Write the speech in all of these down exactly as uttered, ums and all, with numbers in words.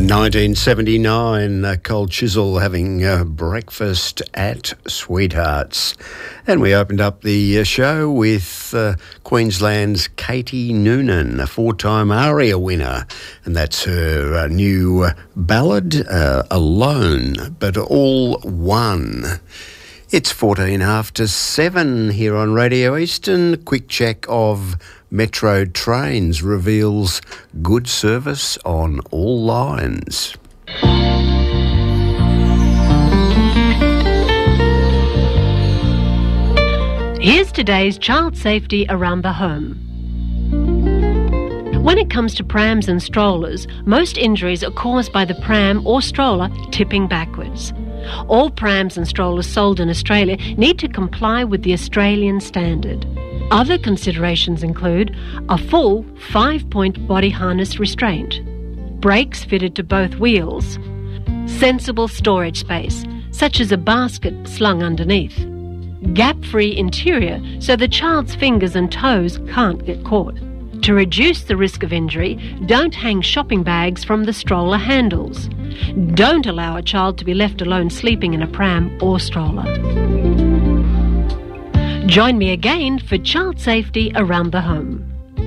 nineteen seventy-nine, uh, Cold Chisel having uh, breakfast at Sweethearts. And we opened up the uh, show with uh, Queensland's Katie Noonan, a four-time ARIA winner. And that's her uh, new uh, ballad, uh, Alone, but All One. It's fourteen after seven here on Radio Eastern. Quick check of Metro Trains reveals good service on all lines. Here's today's child safety around the home. When it comes to prams and strollers, most injuries are caused by the pram or stroller tipping backwards. All prams and strollers sold in Australia need to comply with the Australian standard. Other considerations include a full five-point body harness restraint, brakes fitted to both wheels, sensible storage space, such as a basket slung underneath, gap-free interior so the child's fingers and toes can't get caught. To reduce the risk of injury, don't hang shopping bags from the stroller handles. Don't allow a child to be left alone sleeping in a pram or stroller. Join me again for child safety around the home.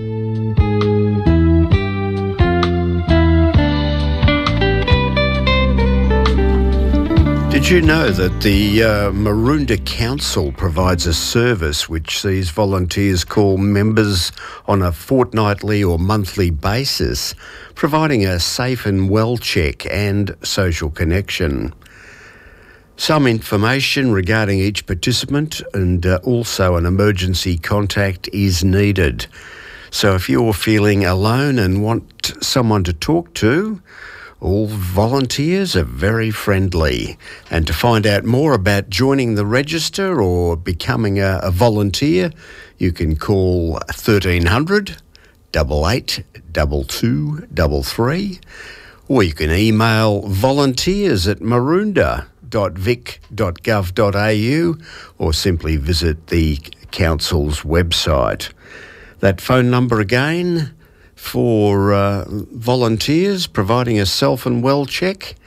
Did you know that the uh, Maroondah Council provides a service which sees volunteers call members on a fortnightly or monthly basis, providing a safe and well check and social connection? Some information regarding each participant and uh, also an emergency contact is needed. So if you're feeling alone and want someone to talk to, all volunteers are very friendly. And to find out more about joining the register or becoming a, a volunteer, you can call thirteen hundred, eight eight, two two three three, or you can email volunteers at maroondah dot vic dot gov dot a u or simply visit the council's website. That phone number again for uh, volunteers providing a self and well check,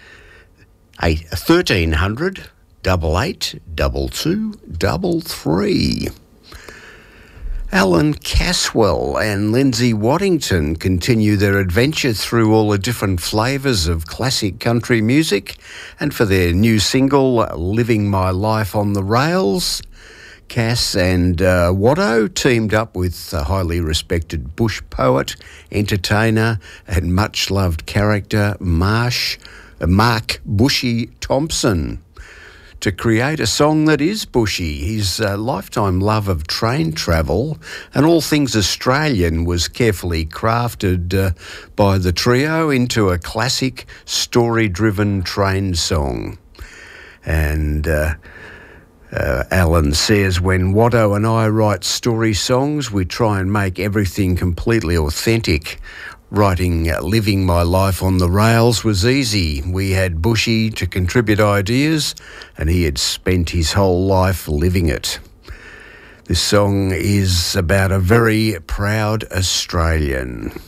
thirteen hundred, eight eight, two two three three. Alan Caswell and Lindsay Waddington continue their adventure through all the different flavours of classic country music, and for their new single, Living My Life on the Rails, Cass and uh, Watto teamed up with a highly respected bush poet, entertainer and much-loved character Marsh, uh, Mark Bushy Thompson to create a song that is bushy. His uh, lifetime love of train travel and all things Australian was carefully crafted uh, by the trio into a classic story-driven train song. And Uh, Uh, Alan says, when Watto and I write story songs, we try and make everything completely authentic. Writing uh, Living My Life on the Rails was easy. We had Bushy to contribute ideas, and he had spent his whole life living it. This song is about a very proud Australian.